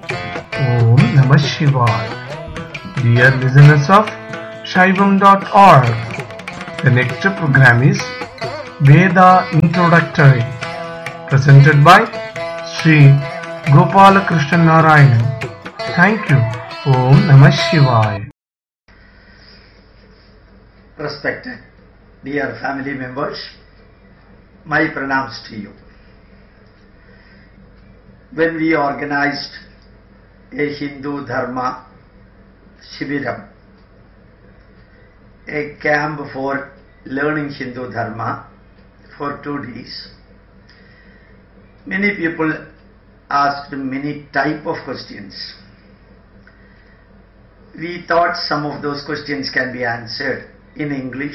Om Namah Shivaya. Dear listeners of Shaivam.org, the next program is Veda Introductory, presented by Sri Gopalakrishnan Narayanan. Thank you. Om Namah Shivaya. Respected dear family members, my pranams to you. When we organized a Hindu Dharma Shibiram, a camp for learning Hindu Dharma for 2 days, many people asked many type of questions. We thought some of those questions can be answered in English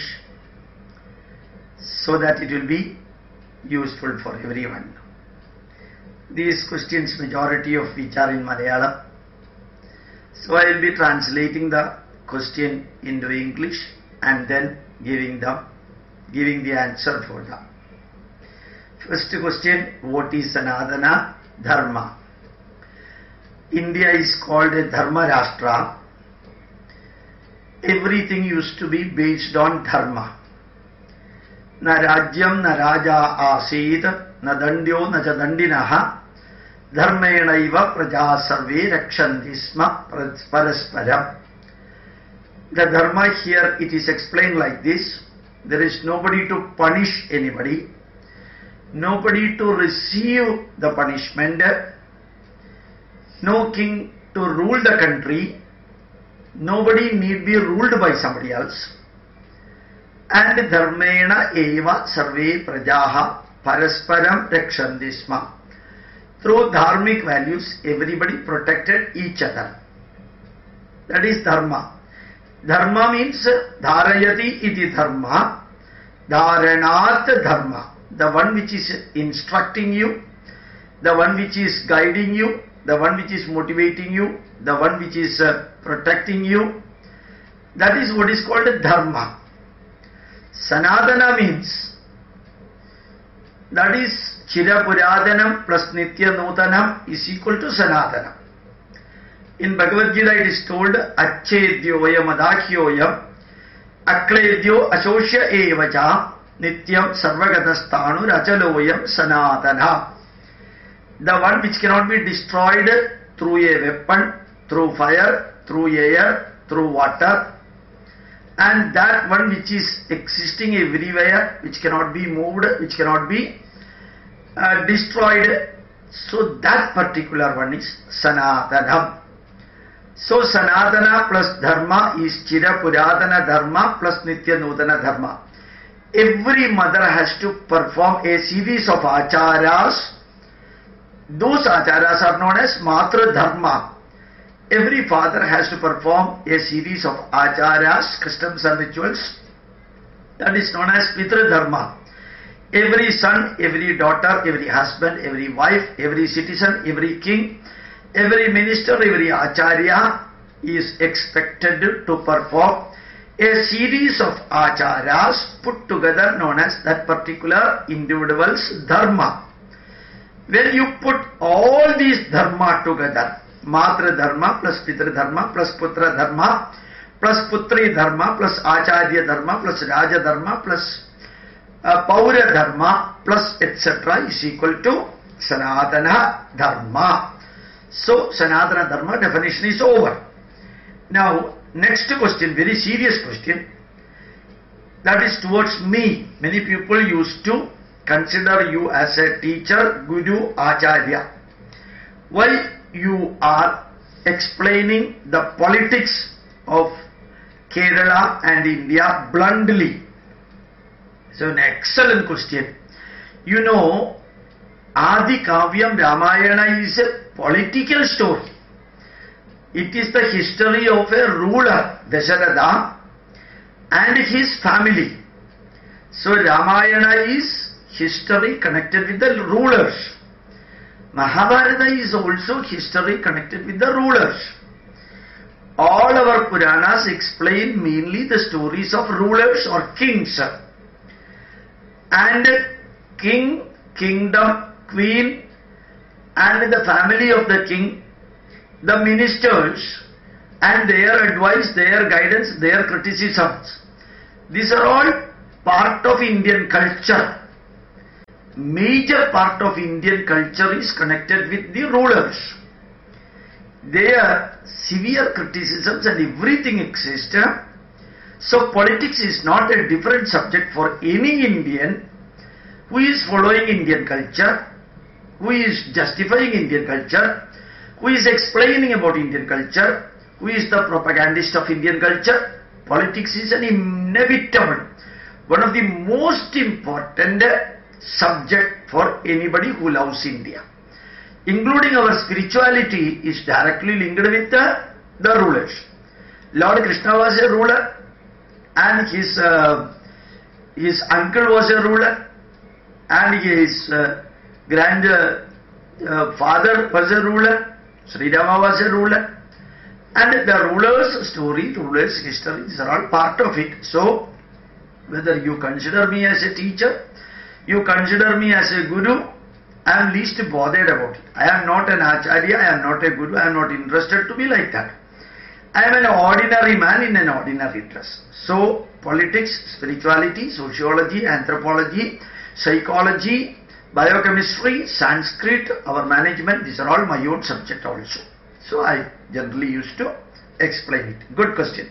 so that it will be useful for everyone. These questions, majority of which are in Malayalam, so I will be translating the question into English and then giving the answer for them. First question, what is Sanatana Dharma? India is called a Dharma Rashtra. Everything used to be based on dharma. Na rajyam na raja asid, na dandyo na cha dandinaha, dharmenaiva praja sarve rakshanti sma parasparam. The dharma here, it is explained like this: there is nobody to punish anybody, nobody to receive the punishment, no king to rule the country, nobody need be ruled by somebody else. And dharmena eva sarve prajaha parasparam rakshanti sma. Through dharmic values, everybody protected each other. That is dharma. Dharma means dharayati iti dharma, dharanat dharma. The one which is instructing you, the one which is guiding you, the one which is motivating you, the one which is protecting you. That is what is called dharma. Sanatana means, that is Chirapuradhanam plus Nitya Nutanam is equal to Sanatana. In Bhagavad Gita it is told Achedyoyam Adakyoyam Akledyo Asosya Evacha Nityam Sarvagatastanu Rachaloyam Sanatana. The one which cannot be destroyed through a weapon, through fire, through air, through water, and that one which is existing everywhere, which cannot be moved, which cannot be destroyed. So that particular one is Sanatana. So Sanatana plus Dharma is Chira Puradana Dharma plus Nitya Nutana Dharma. Every mother has to perform a series of acharas. Those acharas are known as Matra Dharma. Every father has to perform a series of acharas, customs and rituals. That is known as Pitra Dharma. Every son, every daughter, every husband, every wife, every citizen, every king, every minister, every acharya is expected to perform a series of acharas put together known as that particular individual's dharma. When you put all these dharma together, Matra Dharma plus Pitra Dharma plus Putra Dharma plus Putri Dharma plus Acharya Dharma plus Raja Dharma plus Paura Dharma plus etc. is equal to Sanatana Dharma. So Sanatana Dharma definition is over. Now next question, very serious question, that is towards me. Many people used to consider you as a teacher, guru, acharya. Why you are explaining the politics of Kerala and India bluntly? So an excellent question. You know, Adi Kavyam Ramayana is a political story. It is the history of a ruler, Dasharatha, and his family. So Ramayana is history connected with the rulers. Mahabharata is also history connected with the rulers. All our Puranas explain mainly the stories of rulers or kings. And king, kingdom, queen, and the family of the king the ministers and their advice, their guidance, their criticisms. These are all part of Indian culture. Major part of Indian culture is connected with the rulers. Their severe criticisms and everything exists. So politics is not a different subject for any Indian who is following Indian culture, who is justifying Indian culture, who is explaining about Indian culture, who is the propagandist of Indian culture. Politics is an inevitable, one of the most important subject for anybody who loves India. Including our spirituality is directly linked with the rulers. Lord Krishna was a ruler, and his uncle was a ruler, and his grandfather was a ruler. Sri Rama was a ruler, and the ruler's story, ruler's history, these are all part of it. So, whether you consider me as a teacher, you consider me as a guru, I am least bothered about it. I am not an acharya, I am not a guru, I am not interested to be like that. I am an ordinary man in an ordinary dress. So, politics, spirituality, sociology, anthropology, psychology, biochemistry, Sanskrit, our management, these are all my own subject also. So, I generally used to explain it. Good question.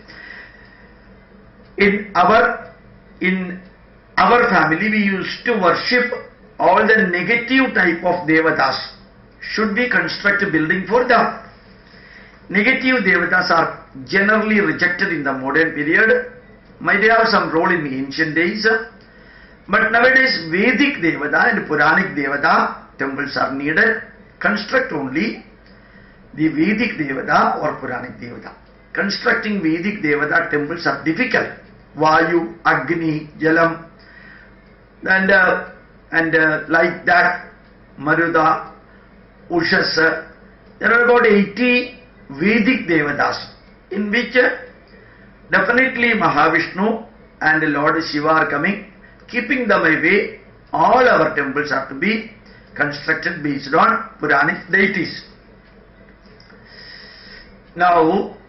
In our family, we used to worship all the negative type of devatas. Should we construct a building for them? Negative devatas are generally rejected in the modern period. Might have some role in the ancient days. But nowadays, Vedic devata and Puranic devata temples are needed. Construct only the Vedic devata or Puranic devata. Constructing Vedic devata temples are difficult. Vayu, Agni, Jalam, and like that, Maruda, Ushas. There are about 80 Vedic devatas, in which definitely Mahavishnu and Lord Shiva are coming. Keeping them away, all our temples have to be constructed based on Puranic deities. Now,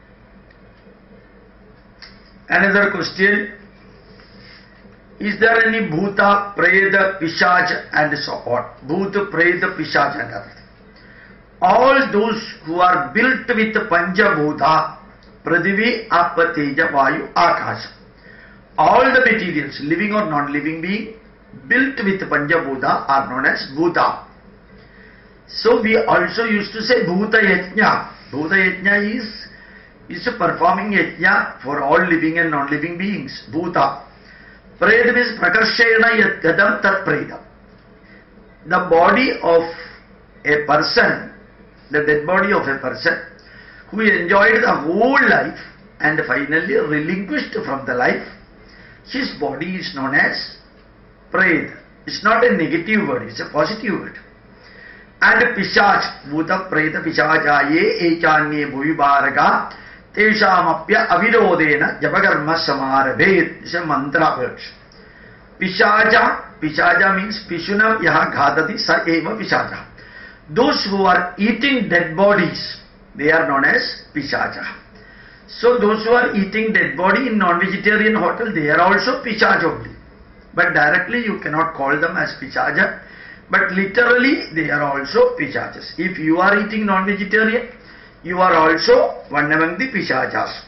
another question. Is there any Bhuta, Preda, Pishaj and so on? Bhuta, Preda, Pishaj and other. All those who are built with Panjabhuta, Pradivi, Apa, Teja, Vayu, Akasha. All the materials, living or non-living being, built with Panjabhuta are known as Bhuta. So we also used to say Bhuta Yajna. Bhuta Yajna is performing Yajna for all living and non-living beings. Bhuta. Preda means Prakarshena Yat Gadam Tat Preda. The body of a person, the dead body of a person who enjoyed the whole life and finally relinquished from the life, his body is known as Preda. It's not a negative word, it's a positive word. And Pishaj, Bhuta Preda Pishajaye Echanye Bhuvibharaga Teshamapya Avirodena Japakarma Samarabhet. It's a mantra word. Pishaja, Pishaja means Pishunam Yaha Ghadati Sa Eva Pishaja. Those who are eating dead bodies, they are known as Pishaja. So those who are eating dead body in non-vegetarian hotel, they are also Pishaj only. But directly you cannot call them as Pishaja. But literally they are also Pishajas. If you are eating non-vegetarian, you are also one among the Pishajas.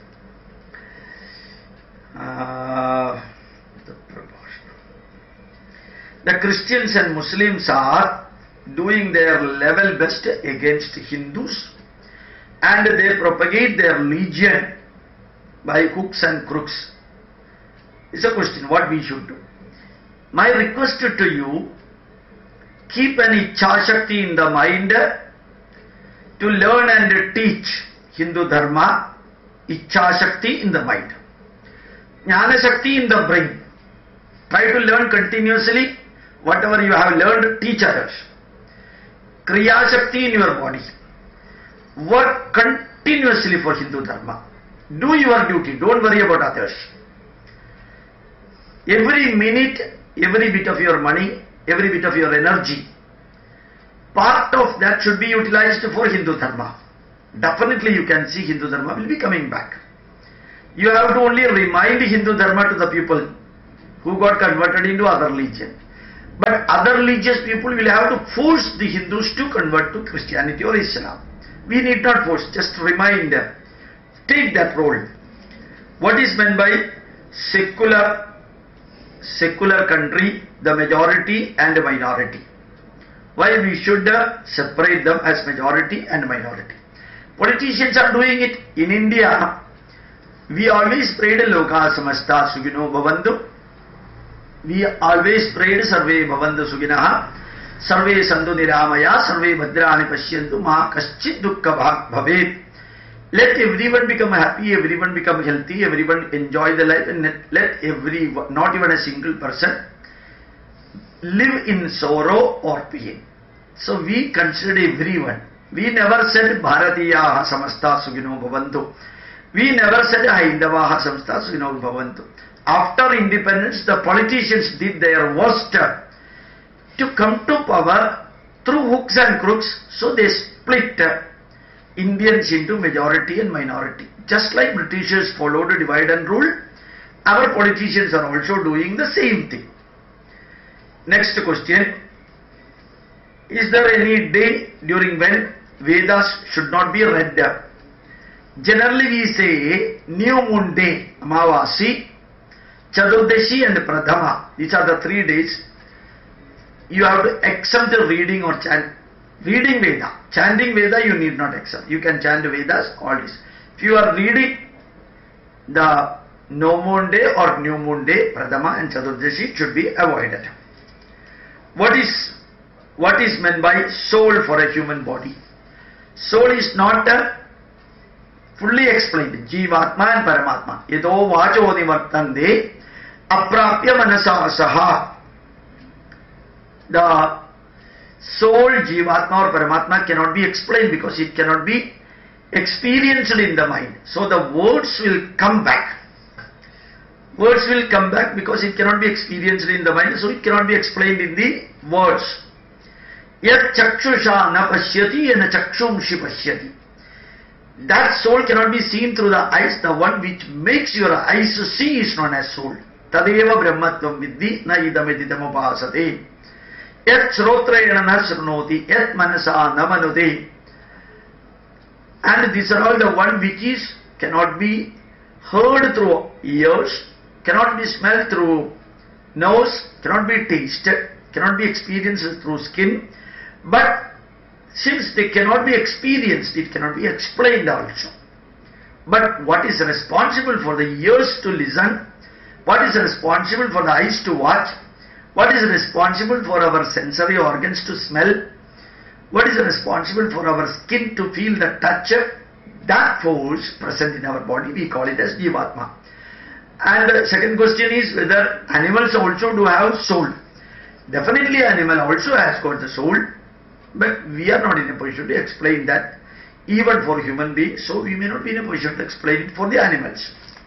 The Christians and Muslims are doing their level best against Hindus, and they propagate their religion by hooks and crooks. It's a question what we should do. My request to you, keep an Ichha Shakti in the mind to learn and teach Hindu Dharma. Ichha Shakti in the mind. Jnana Shakti in the brain. Try to learn continuously. Whatever you have learned, teach others. Kriya Shakti in your body. Work continuously for Hindu Dharma. Do your duty. Don't worry about others. Every minute, every bit of your money, every bit of your energy, part of that should be utilized for Hindu Dharma. definitely you can see Hindu Dharma will be coming back. You have to only remind Hindu Dharma to the people who got converted into other religion. But other religious people will have to force the Hindus to convert to Christianity or Islam. We need not force, just remind them. Take that role. What is meant by secular country, the majority and the minority? Why we should separate them as majority and minority? Politicians are doing it. In India, we always prayed Loka Samasta Sugino Bhavantu. We always prayed Sarve Bhavantu Suginaha, Sarve Sandhu Niramaya, Sarve Bhadrani Pashyantu, Maha Kaschit Dukkha Bhavet. Let everyone become happy, everyone become healthy, everyone enjoy the life, and let everyone, not even a single person, live in sorrow or pain. So we considered everyone. We never said Bharatiyaha Samasta Sugino Bhavantu. We never said Haindavaha Samasta Sugino Bhavantu. After independence, the politicians did their worst to come to power through hooks and crooks. So they split Indians into majority and minority. Just like Britishers followed a divide and rule, our politicians are also doing the same thing. Next question. Is there any day during when Vedas should not be read? Generally we say New Moon Day, Amavasi, Chaturdashi and Pradhama. These are the 3 days. You have to accept the reading or chant. Reading Veda. Chanting Veda you need not accept. You can chant Vedas, all this. If you are reading the No Moon Day or New Moon Day, Pradhama and Chaturdashi should be avoided. What is meant by soul for a human body? Soul is not fully explained. Jivatma and Paramatma. Yedo vacho nivartande aprapya manasa saha. The soul, Jivatma or Paramatma cannot be explained because it cannot be experienced in the mind. So the words will come back. Words will come back because it cannot be experienced in the mind, so it cannot be explained in the words. Yat chakshusha na pashyati and chakshumshi pashyati. That soul cannot be seen through the eyes. The one which makes your eyes to see is known as soul. Tadeva brahmatvam vidhi na idameditam upasate. Yat srotrayana na srunoti, yat manasa na manute. And these are all the one which is cannot be heard through ears, cannot be smelled through nose, cannot be tasted, cannot be experienced through skin. But since they cannot be experienced, it cannot be explained also. But what is responsible for the ears to listen? What is responsible for the eyes to watch? What is responsible for our sensory organs to smell? What is responsible for our skin to feel the touch? That force present in our body, we call it as Jivatma. And the second question is whether animals also do have soul. Definitely animal also has got the soul, but we are not in a position to explain that even for human beings, so we may not be in a position to explain it for the animals.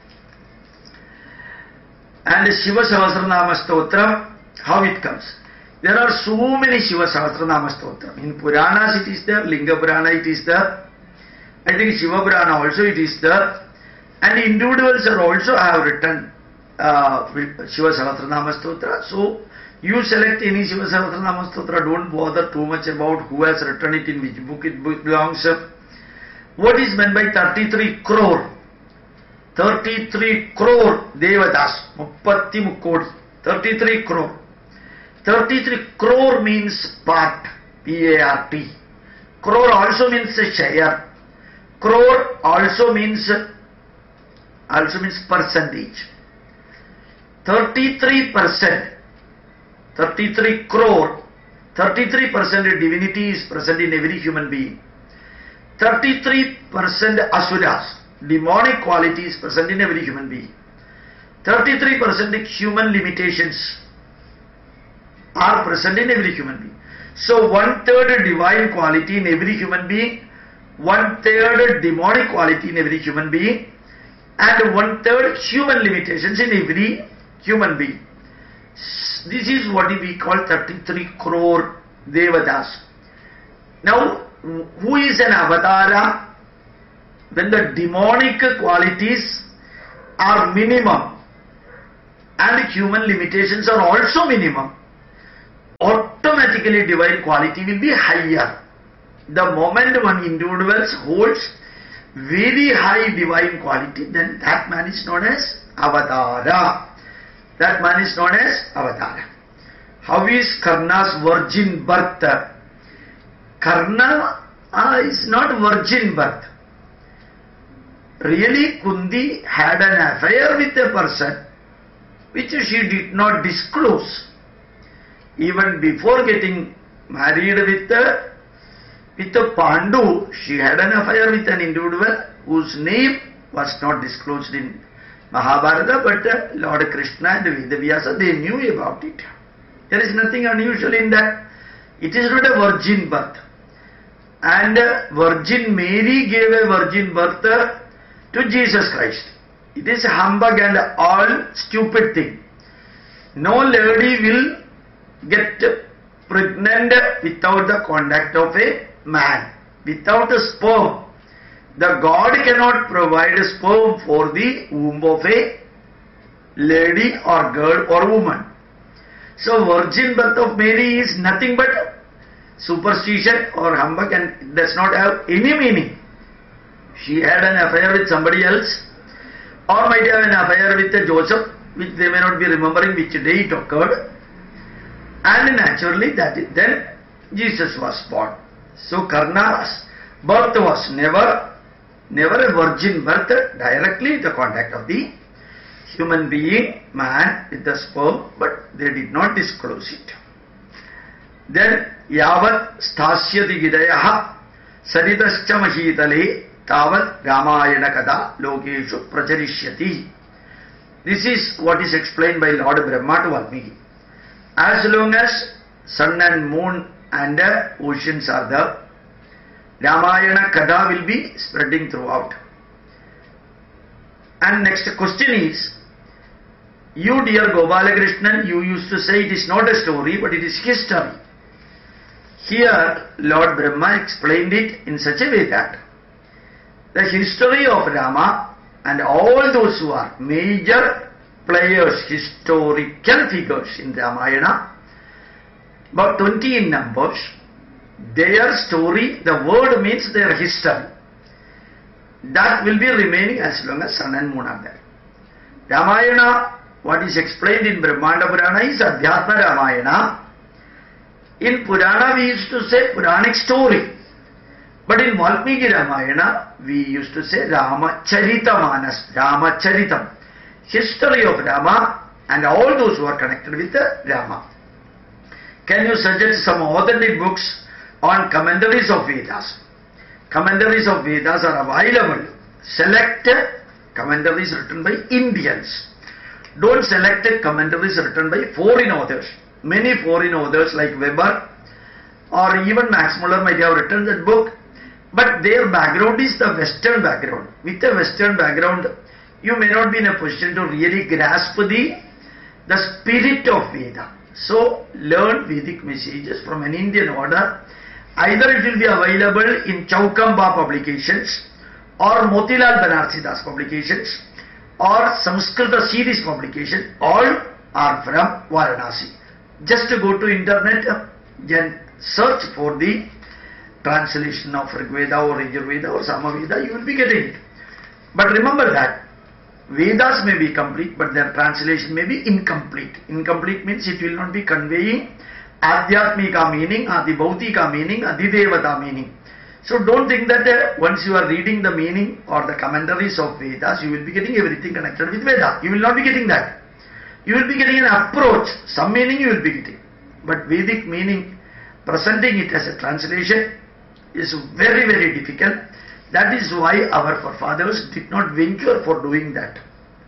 And Shiva Sahasranama Stotra, how it comes? There are so many Shiva Sahasranama Stotra. In Puranas it is there, Linga Purana it is there, I think Shiva Purana also it is there, and individuals are also have written Shiva Sahasranama Stotra. So you select any Shiva Sahasranama Stotra, don't bother too much about who has written it, in which book it belongs. What is meant by 33 crore? 33 crore Devatas, 33 crore. 33 crore. 33 crore means part, P-A-R-T. Crore also means a share. Crore also means percentage. 33%. 33 crore. 33% divinity is present in every human being. 33% asuras, demonic quality is present in every human being. 33% human limitations are present in every human being. So 1/3 divine quality in every human being, 1/3 demonic quality in every human being, and 1/3 human limitations in every human being. This is what we call 33 crore Devatas. Now, who is an avatara? when the demonic qualities are minimum and human limitations are also minimum, automatically divine quality will be higher. The moment one individual holds very high divine quality, then that man is known as Avatara. That man is known as Avatara. How is Karna's virgin birth? Karna is not virgin birth. Really, Kundi had an affair with a person which she did not disclose. Even before getting married with Pandu, she had an affair with an individual whose name was not disclosed in Mahabharata, but Lord Krishna and Vedavyasa, they knew about it. There is nothing unusual in that. It is not a virgin birth. And Virgin Mary gave a virgin birth to Jesus Christ. It is humbug and all stupid thing. No lady will get pregnant without the contact of a man, without a sperm. The God cannot provide a sperm for the womb of a lady or girl or woman. So virgin birth of Mary is nothing but superstition or humbug and does not have any meaning. She had an affair with somebody else, or might have an affair with Joseph, which they may not be remembering which day it occurred, and naturally then Jesus was born. So Karna's birth was never a virgin birth, directly the contact of the human being, man, with the sperm, but they did not disclose it. Then Yavat Stasyati Gidayaha Saritascha Mahitale Tavat Ramayana Kada Lokeshu Pracharishyati. This is what is explained by Lord Brahma to Valmiki. As long as sun and moon and oceans are there, Ramayana Kada will be spreading throughout. And next question is, you dear Gopalakrishnan, you used to say it is not a story but it is history. Here Lord Brahma explained it in such a way that the history of Rama and all those who are major players, historical figures in Ramayana, about 20 in numbers, their story, the word means their history. That will be remaining as long as sun and moon are there. Ramayana, what is explained in Brahmanda Purana is Adhyatma Ramayana. In Purana we used to say Puranic story. But in Valmiki Ramayana we used to say Ramacharita Ramacharitam. History of Rama and all those who are connected with Rama. Can you suggest some authentic books on commentaries of Vedas? Commentaries of Vedas are available. Select commentaries written by Indians. Don't select commentaries written by foreign authors. Many foreign authors like Weber or even Max Muller might have written that book, but their background is the Western background. With a Western background, you may not be in a position to really grasp the spirit of Veda. So, learn Vedic messages from an Indian order. Either it will be available in Chaukamba publications or Motilal Banarsidass publications or Samskrita series publication. All are from Varanasi. Just to go to internet, then search for the translation of Rigveda or Yajurveda or Samaveda, you will be getting it. But remember that Vedas may be complete, but their translation may be incomplete. Incomplete means it will not be conveying Adhyatmika meaning, Adibhautika meaning, Adidevata meaning. So don't think that once you are reading the meaning or the commentaries of Vedas, you will be getting everything connected with Veda. You will not be getting that. You will be getting an approach, some meaning you will be getting. But Vedic meaning, presenting it as a translation is very, very difficult. That is why our forefathers did not venture for doing that.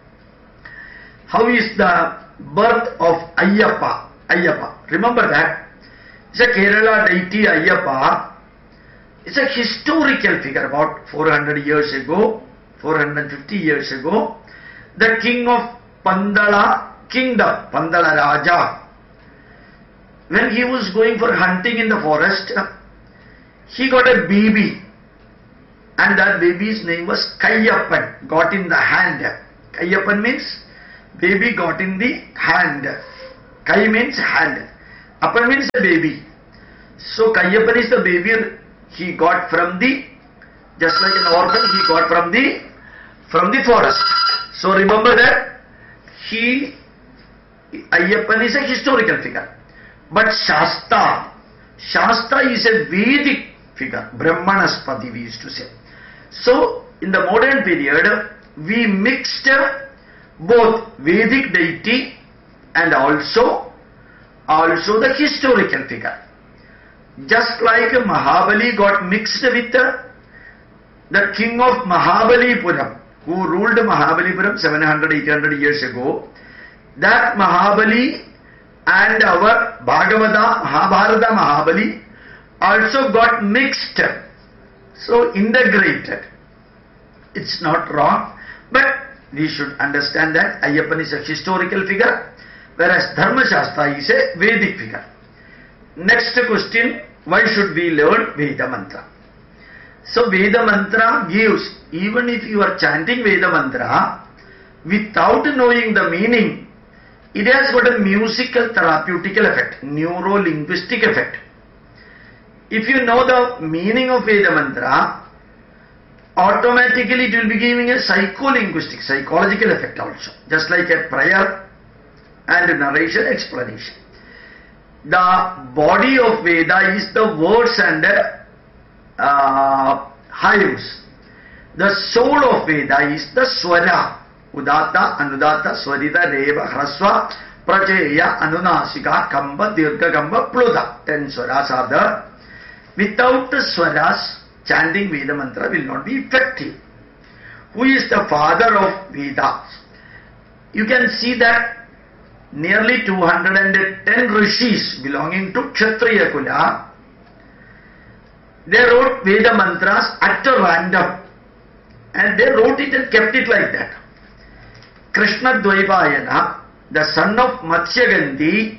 How is the birth of Ayyappa? Ayyappa. Remember that. It's a Kerala deity Ayyappa. It's a historical figure. About 400 years ago, 450 years ago, the king of Pandala kingdom, Pandala Raja, when he was going for hunting in the forest, he got a baby. And that baby's name was Kayyappan, got in the hand. Kayyappan means baby got in the hand. Kai means hand. Appan means a baby. So Kayyappan is the baby he got from the, just like an orphan, he got from the forest. So remember that Ayyappan is a historical figure. But Shasta is a Vedic figure. Brahmanaspati we used to say. So in the modern period, we mixed both Vedic deity and also the historical figure. Just like Mahabali got mixed with the king of Mahabalipuram, who ruled Mahabalipuram 700-800 years ago. That Mahabali and our Bhagavata, Mahabharata Mahabali also got mixed. So integrated. It's not wrong, but we should understand that Ayyappan is a historical figure, whereas Dharma Shastra is a Vedic figure. Next question, why should we learn Veda Mantra? So Veda Mantra gives, even if you are chanting Veda Mantra, without knowing the meaning, it has got a musical therapeutical effect, neuro-linguistic effect. If you know the meaning of Veda Mantra, automatically it will be giving a psycholinguistic, psychological effect also, just like a prayer and narration explanation. The body of Veda is the words and haius. The soul of Veda is the swara. Udatta, Anudata, Swarita, Reva, Hraswa, Pracheya, Anunasika, Kamba, Dirgha, Kamba, Pluta. 10 swaras are there. Without the swaras, chanting Veda Mantra will not be effective. Who is the father of Vedas? You can see that nearly 210 rishis belonging to Kshatriya Kula, they wrote Veda Mantras at random. And they wrote it and kept it like that. Krishna Dvaipayana, the son of Matsyagandhi,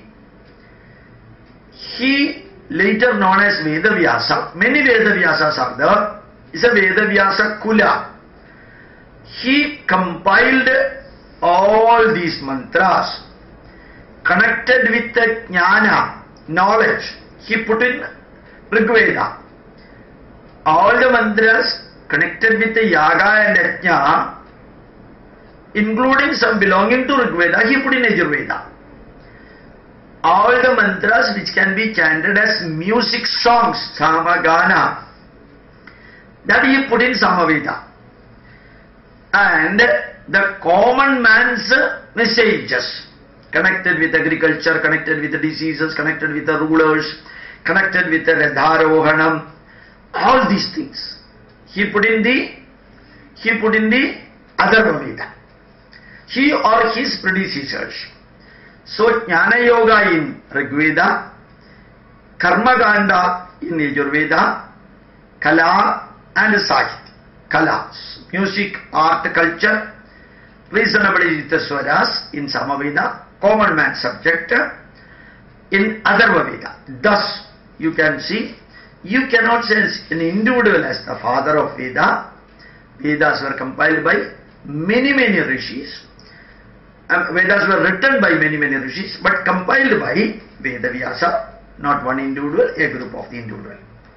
he later known as Vedavyasa, many Vedavyasas are there, is a Vedavyasa Kula. He compiled all these mantras, connected with the jnana, knowledge, he put in Rigveda. All the mantras connected with the yaga and yajna, including some belonging to Rigveda, he put in Yajurveda. All the mantras which can be chanted as music songs, Samagana, that he put in Samaveda. And the common man's messages, connected with agriculture, connected with the diseases, connected with the rulers, connected with the Radharohanam, all these things, he put in the other Veda. He or his predecessors. So Jnana Yoga in Rigveda, Karma Kanda in Yajurveda, Kala and Sahitya. Kala, music, art, culture, reasonably with the swaras in Samaveda, common man subject in Atharva Veda. Thus, you can see, you cannot say an individual as the father of Veda. Vedas were compiled by many rishis. Vedas were written by many rishis, but compiled by Vedavyasa, not one individual, a group of the individual.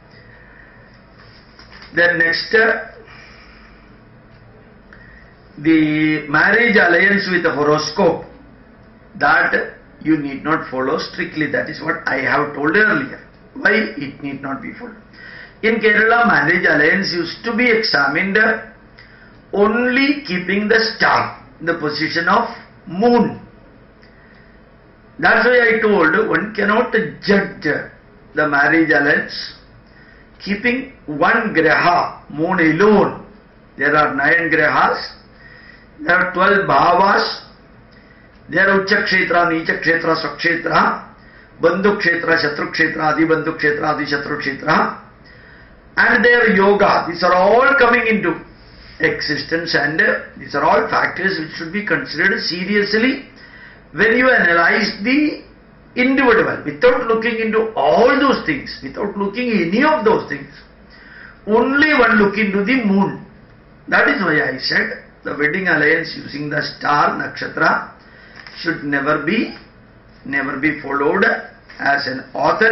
Then next, the marriage alliance with the horoscope, that you need not follow strictly. That is what I have told earlier. Why it need not be followed? In Kerala, marriage alliance used to be examined only keeping the star in the position of moon. That's why I told one cannot judge the marriage alliance keeping one graha, moon alone. There are 9 grahas, there are 12 bhavas, there are Ucha Kshetra, Nicha Kshetra, Swakshetra, Bandhu Kshetra, Shatru Kshetra, Adi Bandhu Kshetra, Adi Shatru Kshetra, and their yoga. These are all coming into existence, and these are all factors which should be considered seriously when you analyze the individual. Without looking into all those things, without looking any of those things, only one look into the moon. That is why I said the wedding alliance using the star nakshatra should never be followed as an authority